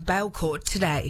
bail court today.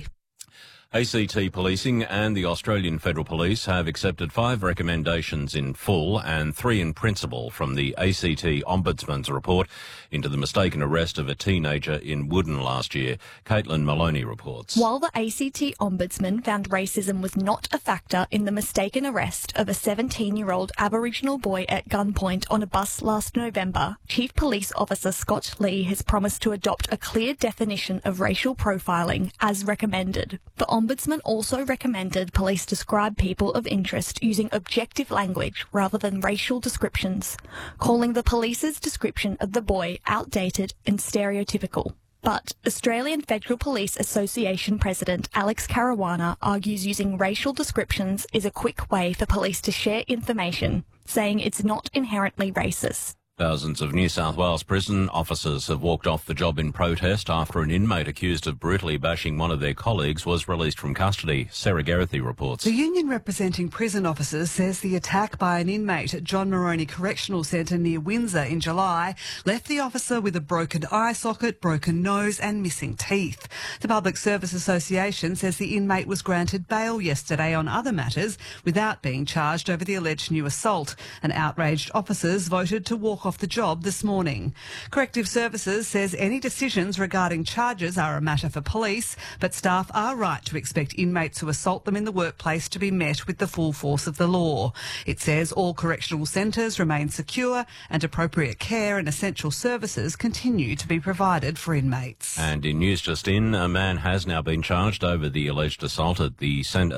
ACT Policing and the Australian Federal Police have accepted 5 recommendations in full and 3 in principle from the ACT Ombudsman's report into the mistaken arrest of a teenager in Wooden last year. Caitlin Maloney reports. While the ACT Ombudsman found racism was not a factor in the mistaken arrest of a 17-year-old Aboriginal boy at gunpoint on a bus last November, Chief Police Officer Scott Lee has promised to adopt a clear definition of racial profiling as recommended. The Ombudsman also recommended police describe people of interest using objective language rather than racial descriptions, calling the police's description of the boy outdated and stereotypical. But Australian Federal Police Association President Alex Caruana argues using racial descriptions is a quick way for police to share information, saying it's not inherently racist. Thousands of New South Wales prison officers have walked off the job in protest after an inmate accused of brutally bashing one of their colleagues was released from custody. Sarah Geraghty reports. The union representing prison officers says the attack by an inmate at John Moroney Correctional Centre near Windsor in July left the officer with a broken eye socket, broken nose and missing teeth. The Public Service Association says the inmate was granted bail yesterday on other matters without being charged over the alleged new assault, and outraged officers voted to walk off the job this morning. Corrective Services says any decisions regarding charges are a matter for police, but staff are right to expect inmates who assault them in the workplace to be met with the full force of the law. It says all correctional centres remain secure and appropriate care and essential services continue to be provided for inmates. And in news just in, a man has now been charged over the alleged assault at the centre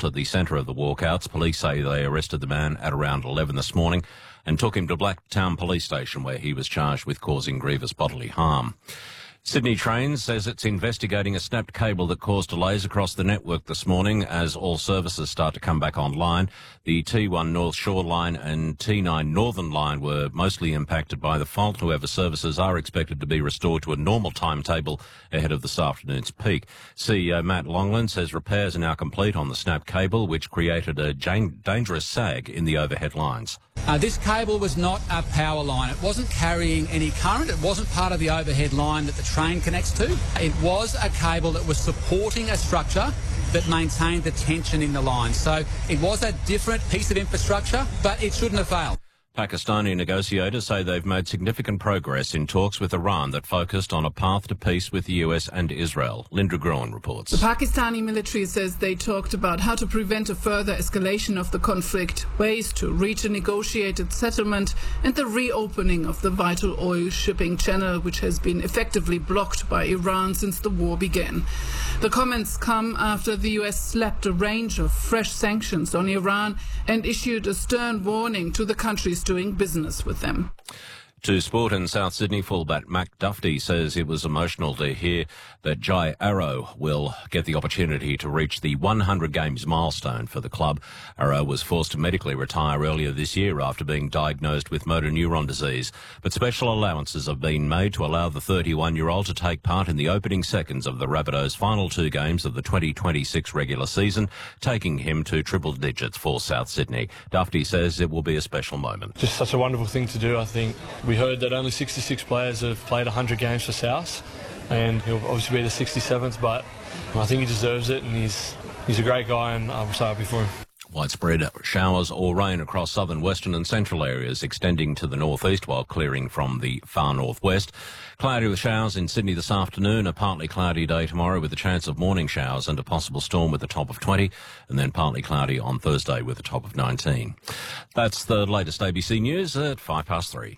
of the walkouts. Police say they arrested the man at around 11 this morning and took him to Blacktown Police Station, where he was charged with causing grievous bodily harm. Sydney Trains says it's investigating a snapped cable that caused delays across the network this morning as all services start to come back online. The T1 North Shore line and T9 Northern line were mostly impacted by the fault. However, services are expected to be restored to a normal timetable ahead of this afternoon's peak. CEO Matt Longland says repairs are now complete on the snapped cable, which created a dangerous sag in the overhead lines. This cable was not a power line. It wasn't carrying any current. It wasn't part of the overhead line that the train connects to. It was a cable that was supporting a structure that maintained the tension in the line. So it was a different piece of infrastructure, but it shouldn't have failed. Pakistani negotiators say they've made significant progress in talks with Iran that focused on a path to peace with the US and Israel. Linda Gruen reports. The Pakistani military says they talked about how to prevent a further escalation of the conflict, ways to reach a negotiated settlement, and the reopening of the vital oil shipping channel, which has been effectively blocked by Iran since the war began. The comments come after the US slapped a range of fresh sanctions on Iran and issued a stern warning to the countries doing business with them. To sport, in South Sydney, fullback Mac Duffy says it was emotional to hear that Jai Arrow will get the opportunity to reach the 100 games milestone for the club. Arrow was forced to medically retire earlier this year after being diagnosed with motor neuron disease, but special allowances have been made to allow the 31-year-old to take part in the opening seconds of the Rabbitohs' final 2 games of the 2026 regular season, taking him to triple digits for South Sydney. Duffy says it will be a special moment. Just such a wonderful thing to do, I think. We heard that only 66 players have played 100 games for South, and he'll obviously be the 67th, but I think he deserves it, and he's a great guy, and I'm so happy for him. Widespread showers or rain across southern, western and central areas, extending to the northeast while clearing from the far northwest. Cloudy with showers in Sydney this afternoon, a partly cloudy day tomorrow with a chance of morning showers and a possible storm with a top of 20, and then partly cloudy on Thursday with a top of 19. That's the latest ABC News at 3:05.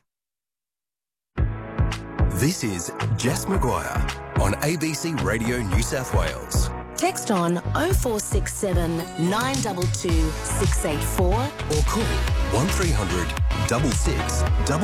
This is Jess Maguire on ABC Radio New South Wales. Text on 0467 922 684 or call 1300 66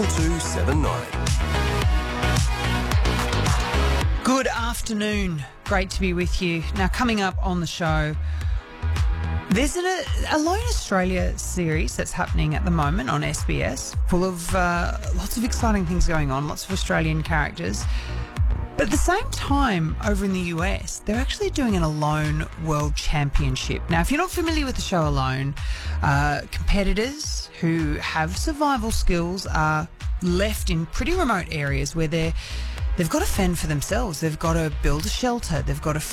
2279. Good afternoon. Great to be with you. Now, coming up on the show, there's a Alone Australia series that's happening at the moment on SBS, full of lots of exciting things going on, lots of Australian characters. But at the same time, over in the US, they're actually doing an Alone World Championship. Now, if you're not familiar with the show Alone, competitors who have survival skills are left in pretty remote areas where they've got to fend for themselves. They've got to build a shelter. They've got to